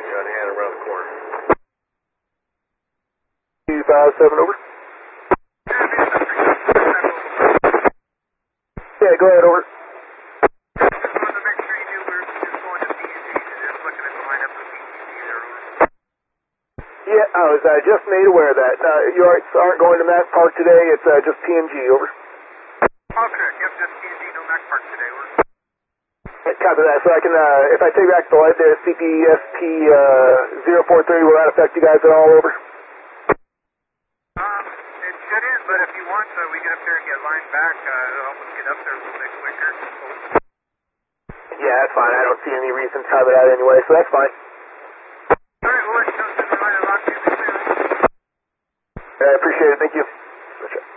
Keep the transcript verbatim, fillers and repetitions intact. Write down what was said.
you on hand around the corner. two five seven, over. Yeah, go ahead, over. Yeah, I was uh, just made aware of that. Uh, you aren't, aren't going to Mac Park today, it's uh, just P and G, over. Okay, yep, just P and G, no Mac Park today, over. Copy that, so I can, uh, if I take back the light there, C P S P uh, zero four three, will that affect you guys at all, over? Um, it shouldn't, but if you want, so we get up there and get lined back, uh, it'll help us get up there a little bit quicker. Yeah, that's fine, I don't see any reason to cover that anyway, so that's fine. Alright, well, let's just send the line and lock you in the clear. I appreciate it, thank you.